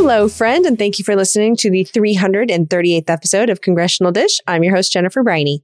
Hello, friend, and thank you for listening to the 338th episode of Congressional Dish. I'm your host, Jennifer Briney.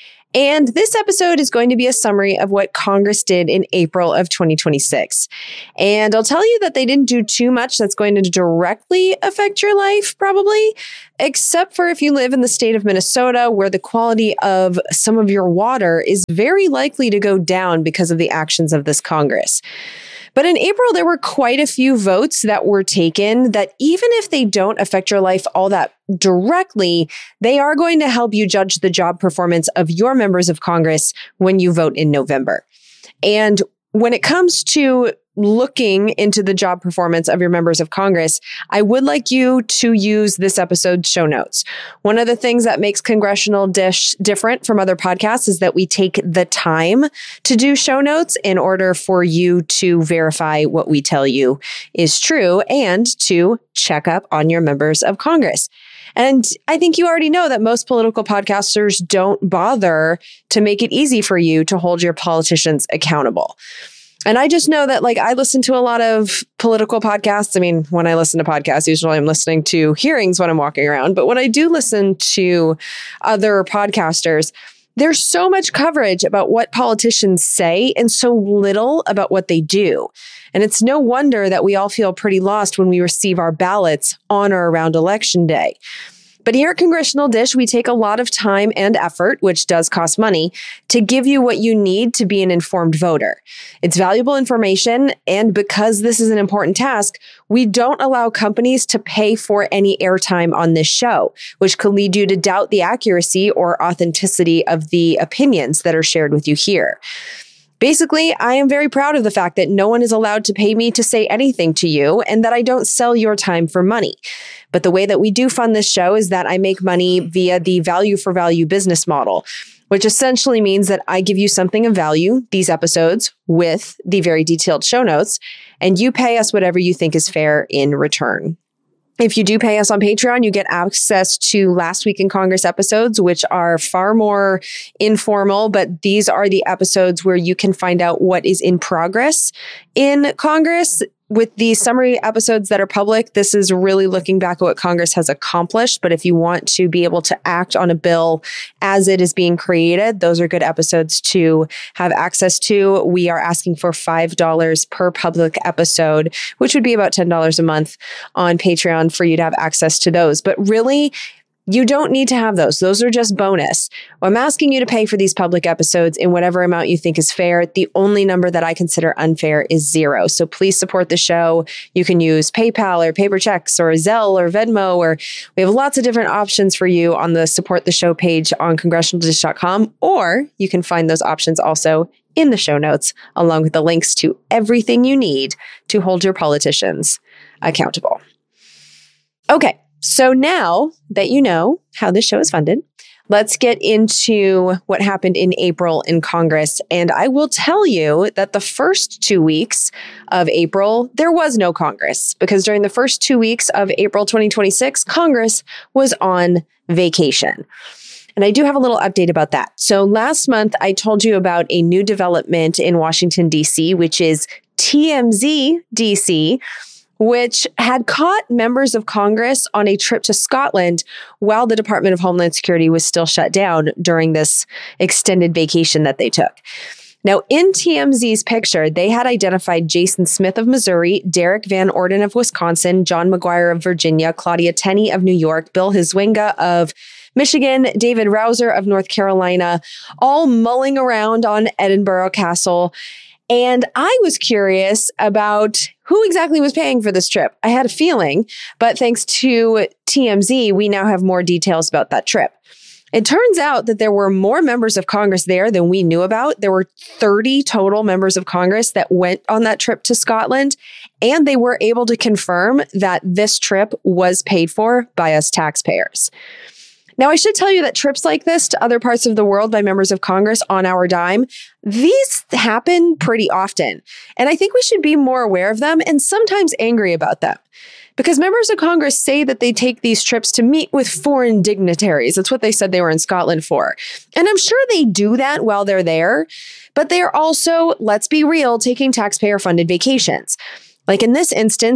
And this episode is going to be a summary of what Congress did in April of 2026. And I'll tell you that they didn't do too much that's going to directly affect your life, probably, except for if you live in the state of Minnesota, where the quality of some of your water is very likely to go down because of the actions of this Congress. But in April, there were quite a few votes that were taken that even if they don't affect your life all that directly, they are going to help you judge the job performance of your members of Congress when you vote in November. And when it comes to looking into the job performance of your members of Congress, I would like you to use this episode's show notes. One of the things that makes Congressional Dish different from other podcasts is that we take the time to do show notes in order for you to verify what we tell you is true and to check up on your members of Congress. And I think you already know that most political podcasters don't bother to make it easy for you to hold your politicians accountable. And I just know that, I listen to a lot of political podcasts. I mean, when I listen to podcasts, usually I'm listening to hearings when I'm walking around. But when I do listen to other podcasters, there's so much coverage about what politicians say and so little about what they do. And it's no wonder that we all feel pretty lost when we receive our ballots on or around Election Day. But here at Congressional Dish, we take a lot of time and effort, which does cost money, to give you what you need to be an informed voter. It's valuable information, and because this is an important task, we don't allow companies to pay for any airtime on this show, which could lead you to doubt the accuracy or authenticity of the opinions that are shared with you here. Basically, I am very proud of the fact that no one is allowed to pay me to say anything to you and that I don't sell your time for money. But the way that we do fund this show is that I make money via the value for value business model, which essentially means that I give you something of value, these episodes, with the very detailed show notes, and you pay us whatever you think is fair in return. If you do pay us on Patreon, you get access to Last Week in Congress episodes, which are far more informal, but these are the episodes where you can find out what is in progress in Congress. With the summary episodes that are public, this is really looking back at what Congress has accomplished. But if you want to be able to act on a bill as it is being created, those are good episodes to have access to. We are asking for $5 per public episode, which would be about $10 a month on Patreon for you to have access to those. But really, you don't need to have those. Those are just bonus. I'm asking you to pay for these public episodes in whatever amount you think is fair. The only number that I consider unfair is $0. So please support the show. You can use PayPal or paper checks or Zelle or Venmo, or we have lots of different options for you on the support the show page on congressionaldish.com, or you can find those options also in the show notes, along with the links to everything you need to hold your politicians accountable. Okay. So now that you know how this show is funded, let's get into what happened in April in Congress. And I will tell you that the first 2 weeks of April, there was no Congress, because during the first 2 weeks of April 2026, Congress was on vacation. And I do have a little update about that. So last month, I told you about a new development in Washington, D.C., which is TMZ DC, which had caught members of Congress on a trip to Scotland while the Department of Homeland Security was still shut down during this extended vacation that they took. Now, in TMZ's picture, they had identified Jason Smith of Missouri, Derek Van Orden of Wisconsin, John McGuire of Virginia, Claudia Tenney of New York, Bill Hizwenga of Michigan, David Rouser of North Carolina, all mulling around on Edinburgh Castle. And I was curious about who exactly was paying for this trip. I had a feeling, but thanks to TMZ, we now have more details about that trip. It turns out that there were more members of Congress there than we knew about. There were 30 total members of Congress that went on that trip to Scotland, and they were able to confirm that this trip was paid for by us taxpayers. Now, I should tell you that trips like this to other parts of the world by members of Congress on our dime, these happen pretty often. And I think we should be more aware of them and sometimes angry about them. Because members of Congress say that they take these trips to meet with foreign dignitaries. That's what they said they were in Scotland for. And I'm sure they do that while they're there. But they are also, let's be real, taking taxpayer-funded vacations. Like in this instance,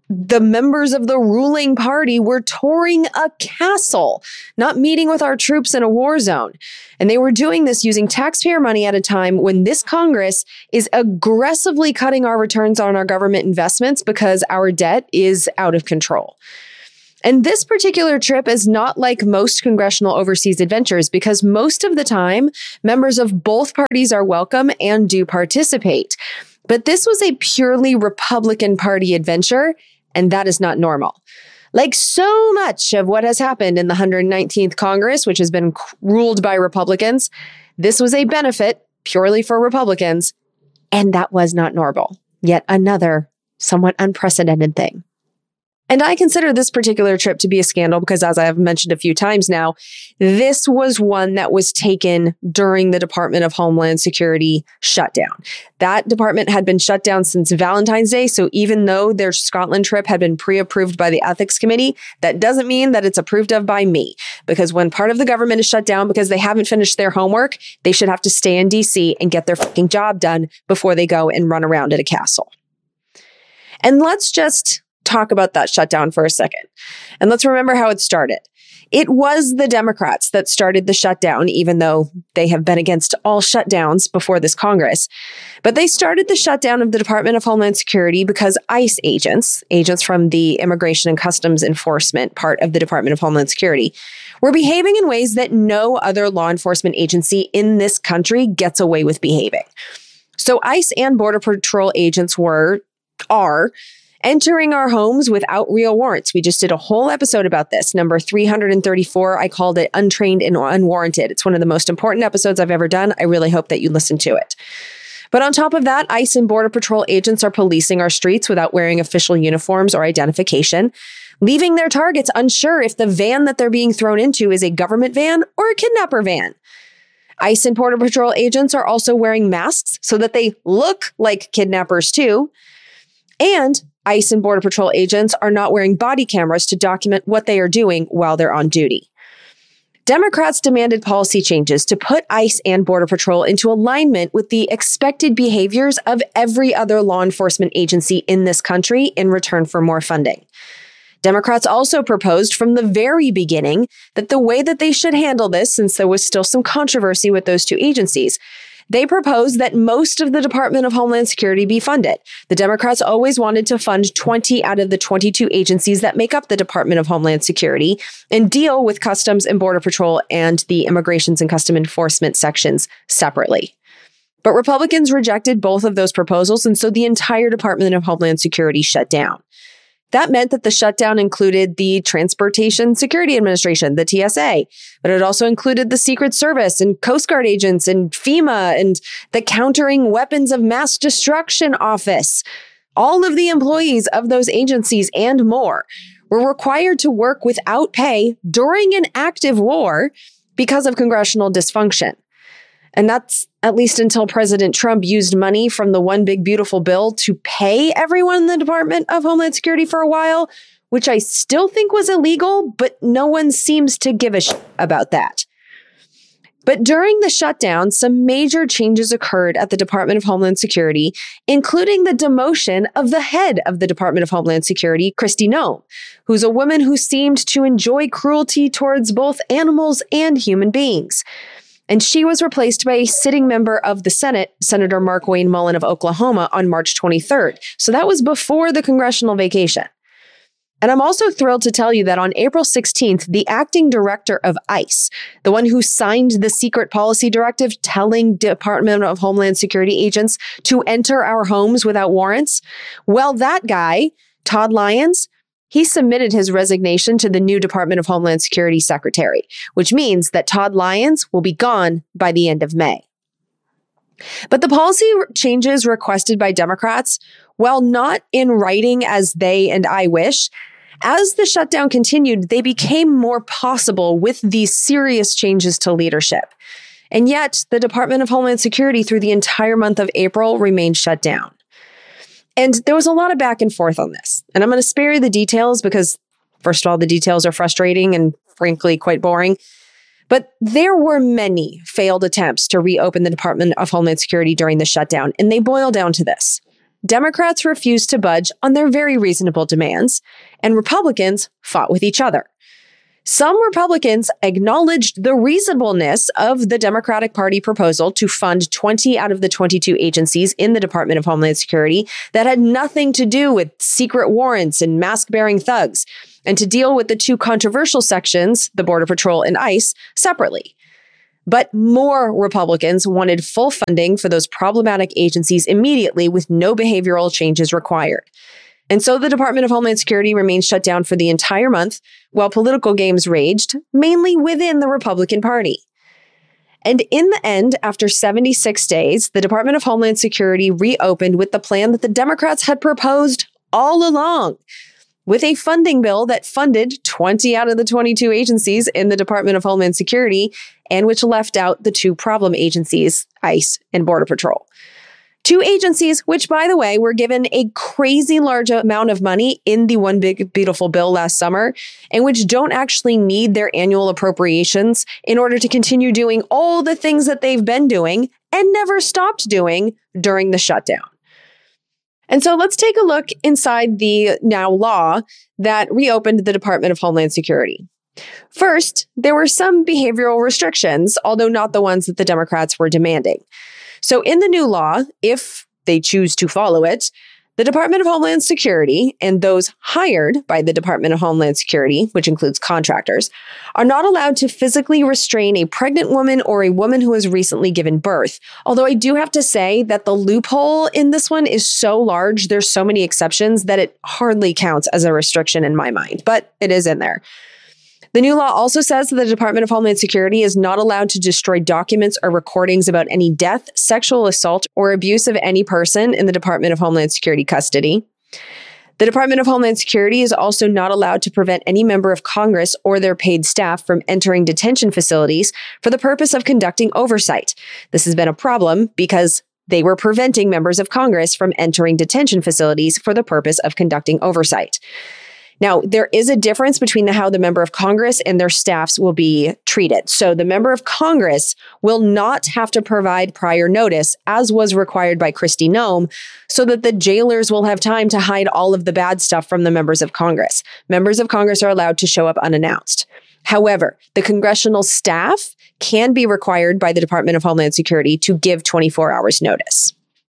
the members of the ruling party were touring a castle, not meeting with our troops in a war zone. And they were doing this using taxpayer money at a time when this Congress is aggressively cutting our returns on our government investments because our debt is out of control. And this particular trip is not like most congressional overseas adventures because most of the time, members of both parties are welcome and do participate. But this was a purely Republican Party adventure, and that is not normal. Like so much of what has happened in the 119th Congress, which has been ruled by Republicans, this was a benefit purely for Republicans, and that was not normal. Yet another somewhat unprecedented thing. And I consider this particular trip to be a scandal because, as I have mentioned a few times now, this was one that was taken during the Department of Homeland Security shutdown. That department had been shut down since Valentine's Day, so even though their Scotland trip had been pre-approved by the Ethics Committee, that doesn't mean that it's approved of by me. Because when part of the government is shut down because they haven't finished their homework, they should have to stay in DC and get their fucking job done before they go and run around at a castle. And let's just talk about that shutdown for a second. And let's remember how it started. It was the Democrats that started the shutdown, even though they have been against all shutdowns before this Congress. But they started the shutdown of the Department of Homeland Security because ICE agents from the Immigration and Customs Enforcement part of the Department of Homeland Security, were behaving in ways that no other law enforcement agency in this country gets away with behaving. So ICE and Border Patrol agents are entering our homes without real warrants. We just did a whole episode about this, number 334. I called it Untrained and Unwarranted. It's one of the most important episodes I've ever done. I really hope that you listen to it. But on top of that, ICE and Border Patrol agents are policing our streets without wearing official uniforms or identification, leaving their targets unsure if the van that they're being thrown into is a government van or a kidnapper van. ICE and Border Patrol agents are also wearing masks so that they look like kidnappers too. And ICE and Border Patrol agents are not wearing body cameras to document what they are doing while they're on duty. Democrats demanded policy changes to put ICE and Border Patrol into alignment with the expected behaviors of every other law enforcement agency in this country in return for more funding. Democrats also proposed from the very beginning that the way that they should handle this, since there was still some controversy with those two agencies, they proposed that most of the Department of Homeland Security be funded. The Democrats always wanted to fund 20 out of the 22 agencies that make up the Department of Homeland Security and deal with Customs and Border Patrol and the Immigrations and Customs Enforcement sections separately. But Republicans rejected both of those proposals, and so the entire Department of Homeland Security shut down. That meant that the shutdown included the Transportation Security Administration, the TSA, but it also included the Secret Service and Coast Guard agents and FEMA and the Countering Weapons of Mass Destruction Office. All of the employees of those agencies and more were required to work without pay during an active war because of congressional dysfunction. And that's at least until President Trump used money from the One Big Beautiful Bill to pay everyone in the Department of Homeland Security for a while, which I still think was illegal, but no one seems to give a shit about that. But during the shutdown, some major changes occurred at the Department of Homeland Security, including the demotion of the head of the Department of Homeland Security, Kristi Noem, who's a woman who seemed to enjoy cruelty towards both animals and human beings. And she was replaced by a sitting member of the Senate, Senator Mark Wayne Mullen of Oklahoma, on March 23rd. So that was before the congressional vacation. And I'm also thrilled to tell you that on April 16th, the acting director of ICE, the one who signed the secret policy directive telling Department of Homeland Security agents to enter our homes without warrants, well, that guy, Todd Lyons, he submitted his resignation to the new Department of Homeland Security secretary, which means that Todd Lyons will be gone by the end of May. But the policy changes requested by Democrats, while not in writing as they and I wish, as the shutdown continued, they became more possible with these serious changes to leadership. And yet, the Department of Homeland Security through the entire month of April remained shut down. And there was a lot of back and forth on this. And I'm going to spare you the details because, first of all, the details are frustrating and frankly quite boring. But there were many failed attempts to reopen the Department of Homeland Security during the shutdown, and they boil down to this. Democrats refused to budge on their very reasonable demands, and Republicans fought with each other. Some Republicans acknowledged the reasonableness of the Democratic Party proposal to fund 20 out of the 22 agencies in the Department of Homeland Security that had nothing to do with secret warrants and mask-bearing thugs, and to deal with the two controversial sections, the Border Patrol and ICE, separately. But more Republicans wanted full funding for those problematic agencies immediately with no behavioral changes required. And so the Department of Homeland Security remained shut down for the entire month while political games raged, mainly within the Republican Party. And in the end, after 76 days, the Department of Homeland Security reopened with the plan that the Democrats had proposed all along, with a funding bill that funded 20 out of the 22 agencies in the Department of Homeland Security, and which left out the two problem agencies, ICE and Border Patrol. Two agencies, which, by the way, were given a crazy large amount of money in the One Big Beautiful Bill last summer, and which don't actually need their annual appropriations in order to continue doing all the things that they've been doing and never stopped doing during the shutdown. And so let's take a look inside the now law that reopened the Department of Homeland Security. First, there were some behavioral restrictions, although not the ones that the Democrats were demanding. So in the new law, if they choose to follow it, the Department of Homeland Security and those hired by the Department of Homeland Security, which includes contractors, are not allowed to physically restrain a pregnant woman or a woman who has recently given birth. Although I do have to say that the loophole in this one is so large, there's so many exceptions that it hardly counts as a restriction in my mind, but it is in there. The new law also says that the Department of Homeland Security is not allowed to destroy documents or recordings about any death, sexual assault, or abuse of any person in the Department of Homeland Security custody. The Department of Homeland Security is also not allowed to prevent any member of Congress or their paid staff from entering detention facilities for the purpose of conducting oversight. This has been a problem because they were preventing members of Congress from entering detention facilities for the purpose of conducting oversight. Now, there is a difference between how the member of Congress and their staffs will be treated. So the member of Congress will not have to provide prior notice, as was required by Kristi Noem, so that the jailers will have time to hide all of the bad stuff from the members of Congress. Members of Congress are allowed to show up unannounced. However, the congressional staff can be required by the Department of Homeland Security to give 24 hours notice.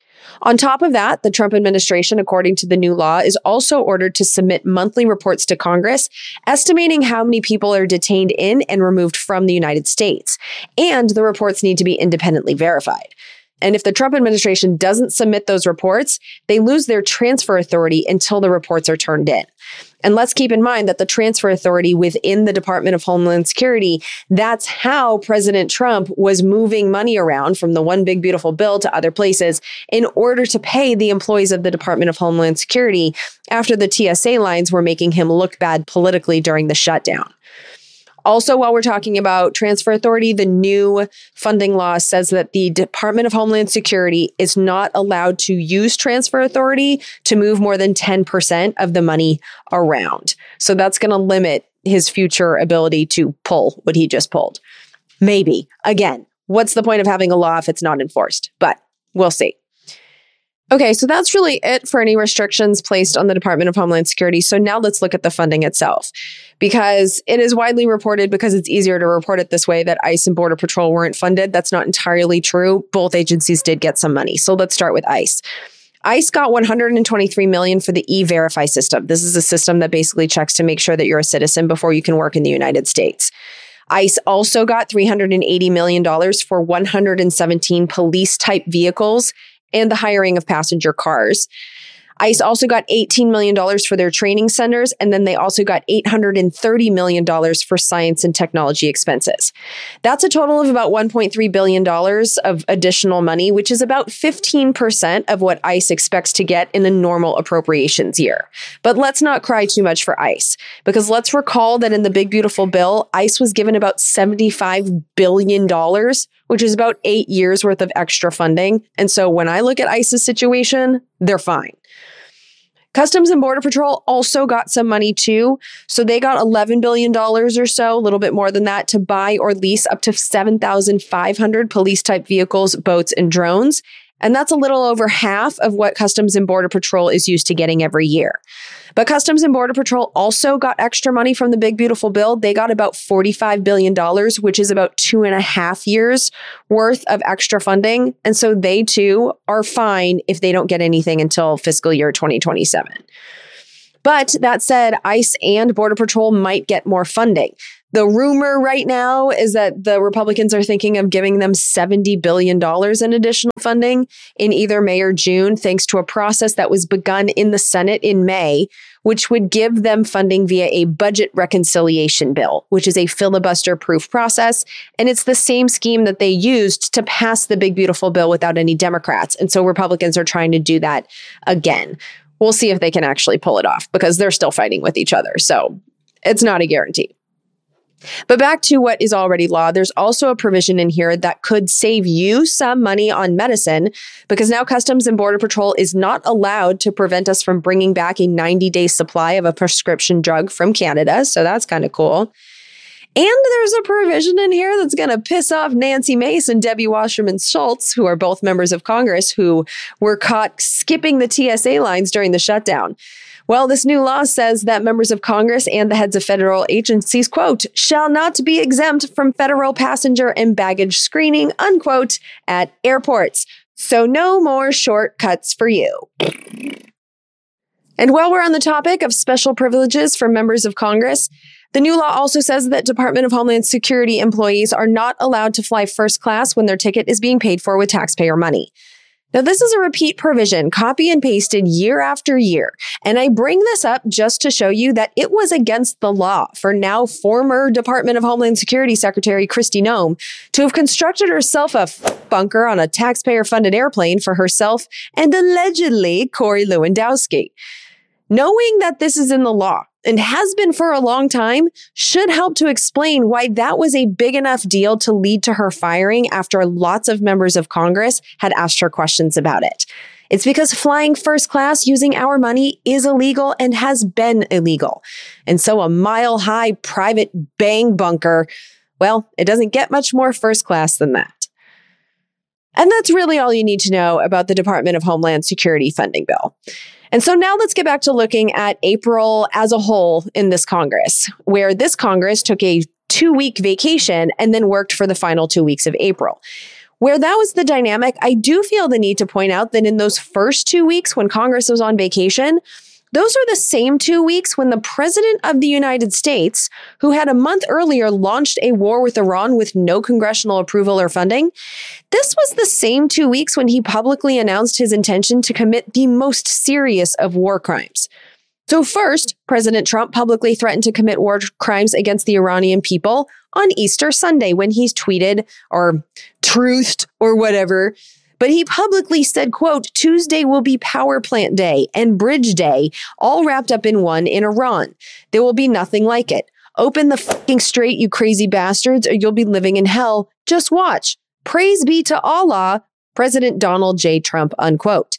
On top of that, the Trump administration, according to the new law, is also ordered to submit monthly reports to Congress, estimating how many people are detained in and removed from the United States. And the reports need to be independently verified. And if the Trump administration doesn't submit those reports, they lose their transfer authority until the reports are turned in. And let's keep in mind that the transfer authority within the Department of Homeland Security, that's how President Trump was moving money around from the One Big Beautiful Bill to other places in order to pay the employees of the Department of Homeland Security after the TSA lines were making him look bad politically during the shutdown. Also, while we're talking about transfer authority, the new funding law says that the Department of Homeland Security is not allowed to use transfer authority to move more than 10% of the money around. So that's going to limit his future ability to pull what he just pulled. Maybe. Again, what's the point of having a law if it's not enforced? But we'll see. Okay, so that's really it for any restrictions placed on the Department of Homeland Security. So now let's look at the funding itself, because it is widely reported, because it's easier to report it this way, that ICE and Border Patrol weren't funded. That's not entirely true. Both agencies did get some money. So let's start with ICE. ICE got $123 million for the E-Verify system. This is a system that basically checks to make sure that you're a citizen before you can work in the United States. ICE also got $380 million for 117 police-type vehicles and the hiring of passenger cars. ICE also got $18 million for their training centers, and then they also got $830 million for science and technology expenses. That's a total of about $1.3 billion of additional money, which is about 15% of what ICE expects to get in a normal appropriations year. But let's not cry too much for ICE, because let's recall that in the Big Beautiful Bill, ICE was given about $75 billion, which is about 8 years worth of extra funding. And so when I look at ICE's situation, they're fine. Customs and Border Patrol also got some money too. So they got $11 billion or so, a little bit more than that, to buy or lease up to 7,500 police-type vehicles, boats, and drones. And that's a little over half of what Customs and Border Patrol is used to getting every year. But Customs and Border Patrol also got extra money from the Big Beautiful Bill. They got about $45 billion, which is about 2.5 years worth of extra funding. And so they too are fine if they don't get anything until fiscal year 2027. But that said, ICE and Border Patrol might get more funding. The rumor right now is that the Republicans are thinking of giving them $70 billion in additional funding in either May or June, thanks to a process that was begun in the Senate in May, which would give them funding via a budget reconciliation bill, which is a filibuster-proof process. And it's the same scheme that they used to pass the Big Beautiful Bill without any Democrats. And so Republicans are trying to do that again. We'll see if they can actually pull it off because they're still fighting with each other. So it's not a guarantee. But back to what is already law, there's also a provision in here that could save you some money on medicine because now Customs and Border Patrol is not allowed to prevent us from bringing back a 90-day supply of a prescription drug from Canada. So that's kind of cool. And there's a provision in here that's going to piss off Nancy Mace and Debbie Wasserman Schultz, who are both members of Congress who were caught skipping the TSA lines during the shutdown. Well, this new law says that members of Congress and the heads of federal agencies, quote, shall not be exempt from federal passenger and baggage screening, unquote, at airports. So no more shortcuts for you. And while we're on the topic of special privileges for members of Congress, the new law also says that Department of Homeland Security employees are not allowed to fly first class when their ticket is being paid for with taxpayer money. Now, this is a repeat provision, copy and pasted year after year. And I bring this up just to show you that it was against the law for now former Department of Homeland Security Secretary Kristi Noem to have constructed herself a bunker on a taxpayer-funded airplane for herself and allegedly Corey Lewandowski. Knowing that this is in the law and has been for a long time should help to explain why that was a big enough deal to lead to her firing after lots of members of Congress had asked her questions about it. It's because flying first class using our money is illegal and has been illegal. And so a mile-high private bang bunker, well, it doesn't get much more first class than that. And that's really all you need to know about the Department of Homeland Security funding bill. And so now let's get back to looking at April as a whole in this Congress, where this Congress took a 2-week vacation and then worked for the final 2 weeks of April. Where that was the dynamic, I do feel the need to point out that in those first 2 weeks when Congress was on vacation, those are the same 2 weeks when the President of the United States, who had a month earlier launched a war with Iran with no congressional approval or funding, this was the same 2 weeks when he publicly announced his intention to commit the most serious of war crimes. So first, President Trump publicly threatened to commit war crimes against the Iranian people on Easter Sunday when he's tweeted or truthed or whatever. But he publicly said, quote, Tuesday will be Power Plant Day and Bridge Day, all wrapped up in one in Iran. There will be nothing like it. Open the fucking straight, you crazy bastards, or you'll be living in hell. Just watch. Praise be to Allah, President Donald J. Trump, unquote.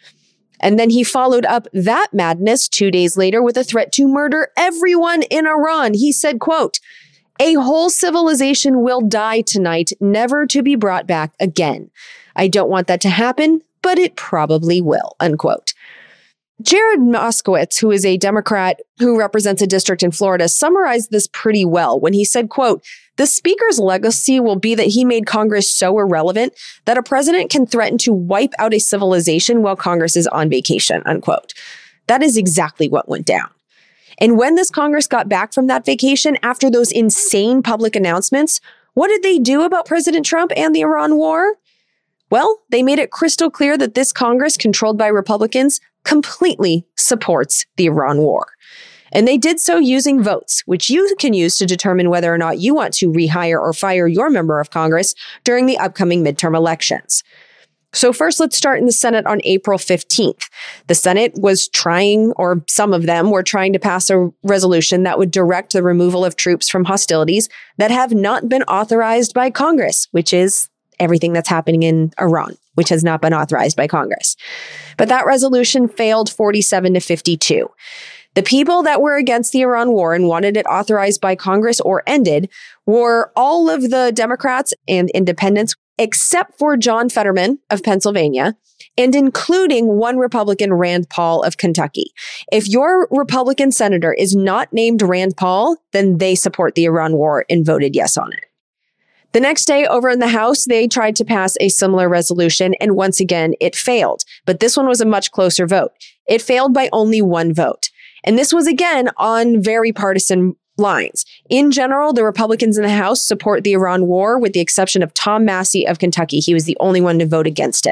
And then he followed up that madness 2 days later with a threat to murder everyone in Iran. He said, quote, a whole civilization will die tonight, never to be brought back again. I don't want that to happen, but it probably will, unquote. Jared Moskowitz, who is a Democrat who represents a district in Florida, summarized this pretty well when he said, quote, the speaker's legacy will be that he made Congress so irrelevant that a president can threaten to wipe out a civilization while Congress is on vacation, unquote. That is exactly what went down. And when this Congress got back from that vacation after those insane public announcements, what did they do about President Trump and the Iran war? Well, they made it crystal clear that this Congress, controlled by Republicans, completely supports the Iran war. And they did so using votes, which you can use to determine whether or not you want to rehire or fire your member of Congress during the upcoming midterm elections. So first, let's start in the Senate on April 15th. The Senate was trying, or some of them were trying to pass a resolution that would direct the removal of troops from hostilities that have not been authorized by Congress, which is everything that's happening in Iran, which has not been authorized by Congress. But that resolution failed 47-52. The people that were against the Iran war and wanted it authorized by Congress or ended were all of the Democrats and independents, except for John Fetterman of Pennsylvania, and including one Republican, Rand Paul of Kentucky. If your Republican senator is not named Rand Paul, then they support the Iran war and voted yes on it. The next day, over in the House, they tried to pass a similar resolution, and once again, it failed. But this one was a much closer vote. It failed by only one vote. And this was, again, on very partisan lines. In general, the Republicans in the House support the Iran war, with the exception of Tom Massey of Kentucky. He was the only one to vote against it.